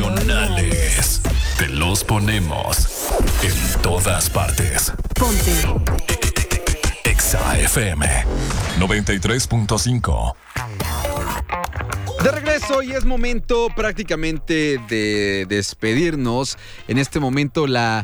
Nacionales. Te los ponemos en todas partes. Ponte Exa FM 93.5. De regreso y es momento prácticamente de despedirnos. En este momento la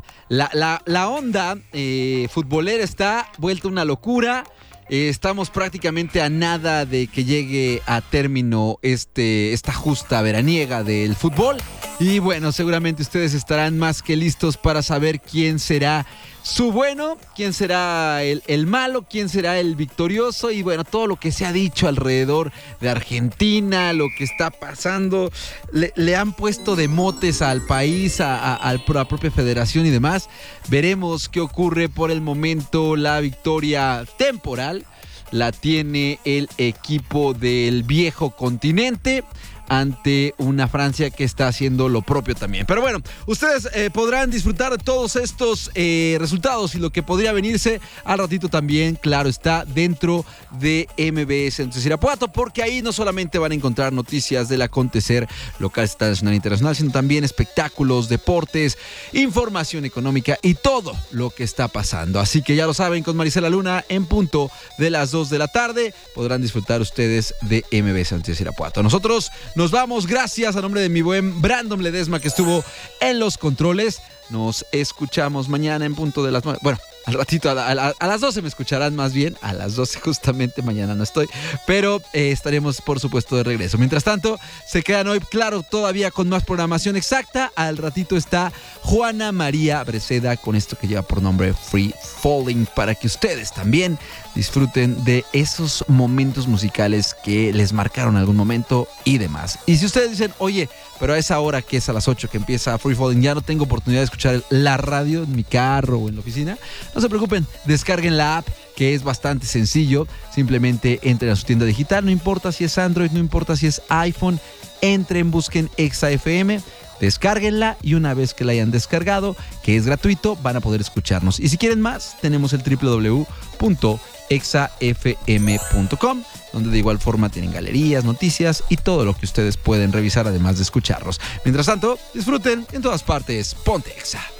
onda futbolera está vuelta una locura. Estamos prácticamente a nada de que llegue a término esta justa veraniega del fútbol. Y bueno, seguramente ustedes estarán más que listos para saber quién será su bueno, quién será el malo, quién será el victorioso y bueno, todo lo que se ha dicho alrededor de Argentina, lo que está pasando, le han puesto de motes al país, a la propia federación y demás. Veremos qué ocurre. Por el momento la victoria temporal la tiene el equipo del viejo continente ante una Francia que está haciendo lo propio también. Pero bueno, ustedes podrán disfrutar de todos estos resultados y lo que podría venirse al ratito también, claro está, dentro de MBS Noticias Irapuato, porque ahí no solamente van a encontrar noticias del acontecer local, nacional e internacional, sino también espectáculos, deportes, información económica y todo lo que está pasando. Así que ya lo saben, con Marisela Luna en punto de las 2 de la tarde podrán disfrutar ustedes de MBS Noticias Irapuato. Nosotros nos vamos, gracias a nombre de mi buen Brandon Ledesma que estuvo en los controles. Nos escuchamos mañana en punto de las 9. Bueno, al ratito, a las 12 me escucharán más bien. A las 12 justamente, mañana no estoy. Pero estaremos, por supuesto, de regreso. Mientras tanto, se quedan hoy, claro, todavía con más programación exacta. Al ratito está Juana María Breceda con esto que lleva por nombre Free Falling, para que ustedes también disfruten de esos momentos musicales que les marcaron algún momento y demás. Y si ustedes dicen, oye, pero a esa hora que es a las 8 que empieza Free Falling, ya no tengo oportunidad de escuchar la radio en mi carro o en la oficina, no se preocupen, descarguen la app, que es bastante sencillo. Simplemente entren a su tienda digital, no importa si es Android, no importa si es iPhone, entren, busquen Exa FM, descárguenla y una vez que la hayan descargado, que es gratuito, van a poder escucharnos. Y si quieren más, tenemos el www.exafm.com, donde de igual forma tienen galerías, noticias y todo lo que ustedes pueden revisar además de escucharlos. Mientras tanto, disfruten en todas partes. Ponte Exa.